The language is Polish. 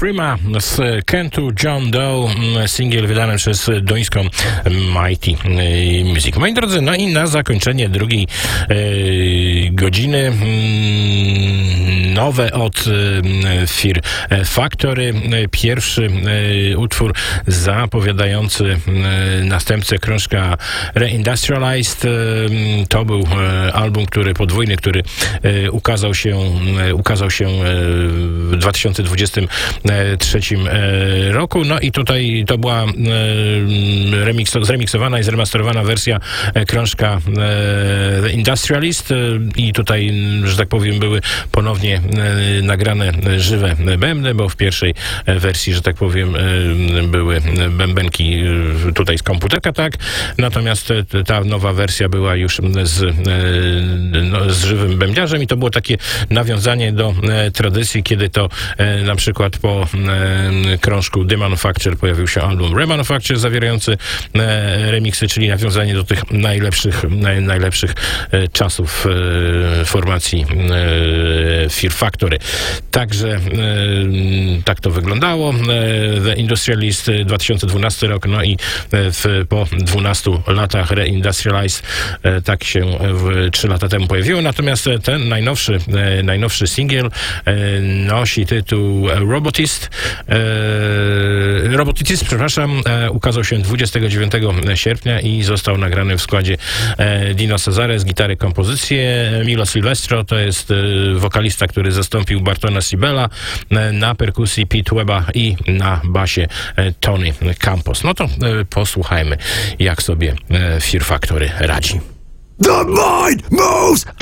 Prima z Kentu John Doe, singiel wydany przez duńską Mighty Music. Moi drodzy, no i na zakończenie drugiej godziny nowe od Fear Factory. Pierwszy utwór zapowiadający następcę krążka Reindustrialized. To był album, podwójny, który ukazał się w 2023 roku. No i tutaj to była zremiksowana i zremasterowana wersja krążka The Industrialist i tutaj, że tak powiem, były ponownie nagrane żywe bębny, bo w pierwszej wersji, że tak powiem, były bębenki tutaj z komputerka, tak? Natomiast ta nowa wersja była już z żywym bębniarzem i to było takie nawiązanie do tradycji, kiedy to na przykład po krążku The Manufacture pojawił się album Remanufacture zawierający remiksy, czyli nawiązanie do tych najlepszych czasów formacji Fear Factory. Także tak to wyglądało. The Industrialist 2012 rok, no i po 12 latach Reindustrialized tak się 3 lata temu pojawiło. Natomiast ten najnowszy singiel nosi tytuł Roboticist, ukazał się 29 sierpnia i został nagrany w składzie Dino Cesare, gitary, kompozycje, Milo Silvestro, to jest wokalista, który zastąpił Bartona Sibela, na perkusji Pete Weba i na basie Tony Campos. No to posłuchajmy, jak sobie Fear Factory radzi. The mind moves